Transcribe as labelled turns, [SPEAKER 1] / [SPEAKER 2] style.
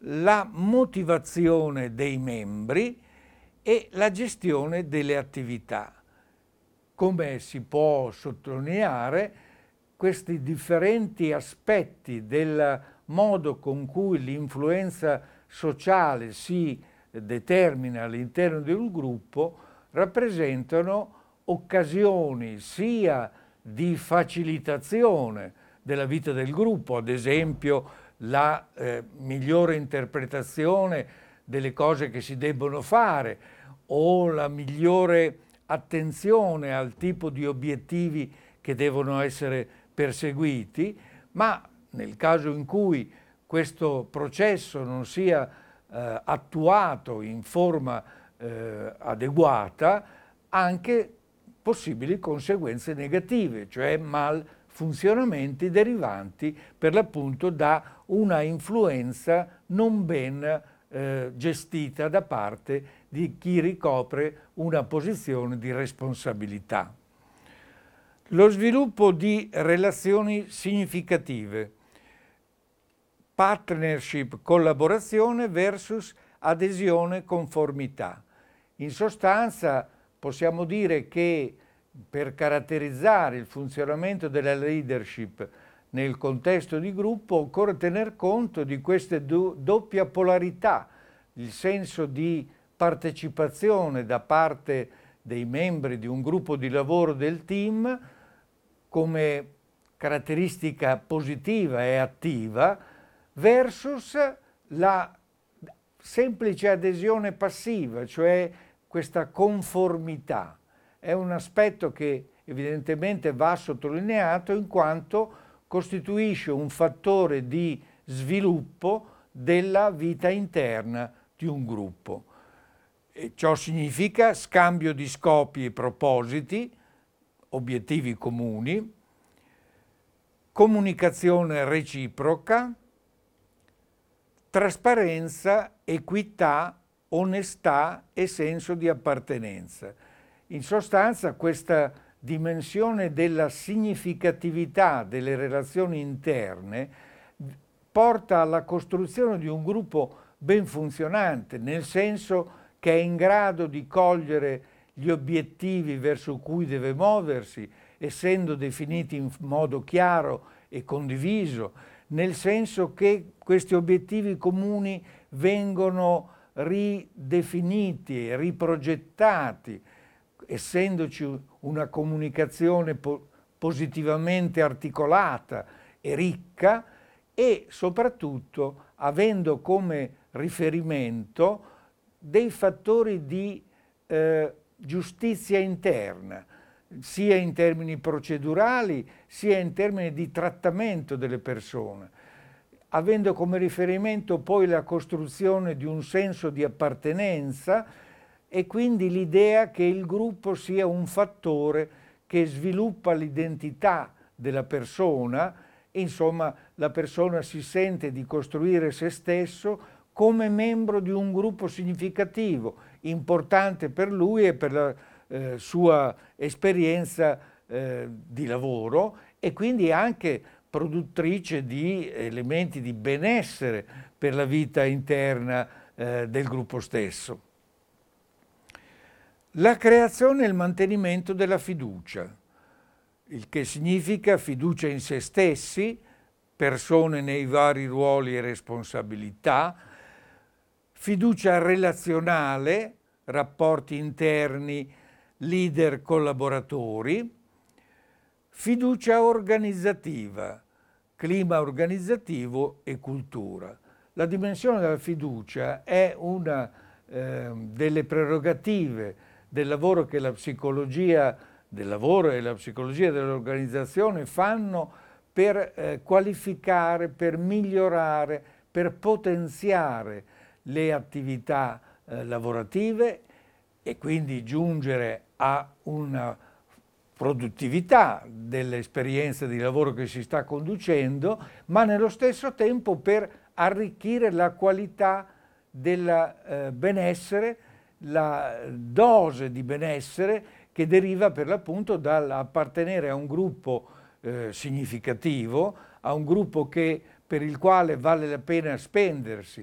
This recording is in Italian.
[SPEAKER 1] la motivazione dei membri e la gestione delle attività. Come si può sottolineare, questi differenti aspetti del modo con cui l'influenza sociale si determina all'interno di un gruppo rappresentano occasioni sia di facilitazione della vita del gruppo, ad esempio la migliore interpretazione delle cose che si debbono fare o la migliore attenzione al tipo di obiettivi che devono essere perseguiti, ma nel caso in cui questo processo non sia attuato in forma adeguata, anche possibili conseguenze negative, cioè malfunzionamenti derivanti per l'appunto da una influenza non ben gestita da parte di chi ricopre una posizione di responsabilità. Lo sviluppo di relazioni significative, partnership, collaborazione versus adesione, conformità. In sostanza possiamo dire che per caratterizzare il funzionamento della leadership nel contesto di gruppo occorre tener conto di queste doppia polarità, il senso di partecipazione da parte dei membri di un gruppo di lavoro del team come caratteristica positiva e attiva versus la semplice adesione passiva, cioè questa conformità. È un aspetto che evidentemente va sottolineato in quanto costituisce un fattore di sviluppo della vita interna di un gruppo. E ciò significa scambio di scopi e propositi, obiettivi comuni, comunicazione reciproca, trasparenza, equità, onestà e senso di appartenenza. In sostanza questa dimensione della significatività delle relazioni interne porta alla costruzione di un gruppo ben funzionante, nel senso che è in grado di cogliere gli obiettivi verso cui deve muoversi, essendo definiti in modo chiaro e condiviso, nel senso che questi obiettivi comuni vengono ridefiniti e riprogettati, essendoci una comunicazione positivamente articolata e ricca e soprattutto avendo come riferimento dei fattori di giustizia interna, sia in termini procedurali sia in termini di trattamento delle persone, avendo come riferimento poi la costruzione di un senso di appartenenza e quindi l'idea che il gruppo sia un fattore che sviluppa l'identità della persona, insomma la persona si sente di costruire se stesso come membro di un gruppo significativo, importante per lui e per la sua esperienza di lavoro e quindi anche produttrice di elementi di benessere per la vita interna del gruppo stesso. La creazione e il mantenimento della fiducia, il che significa fiducia in se stessi, persone nei vari ruoli e responsabilità, fiducia relazionale, rapporti interni, leader collaboratori, fiducia organizzativa, clima organizzativo e cultura. La dimensione della fiducia è una delle prerogative del lavoro che la psicologia del lavoro e la psicologia dell'organizzazione fanno per qualificare, per migliorare, per potenziare le attività lavorative e quindi giungere a una produttività dell'esperienza di lavoro che si sta conducendo, ma nello stesso tempo per arricchire la qualità del benessere, la dose di benessere che deriva per l'appunto dall'appartenere a un gruppo significativo, a un gruppo per il quale vale la pena spendersi,